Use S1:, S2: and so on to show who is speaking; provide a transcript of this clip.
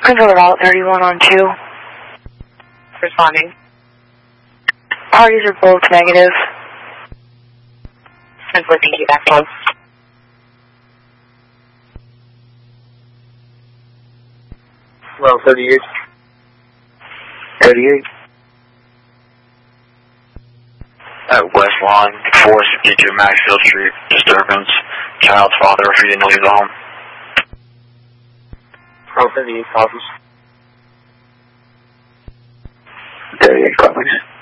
S1: Control Route 31 on 2.
S2: Responding.
S1: Parties are both negative.
S2: Simply thank you, that close.
S3: Well, 38.
S4: 38. At West Line, 462 Maxfield Street, disturbance. Child's father refusing to leave the home.
S3: 38 copies.
S4: 38 copies.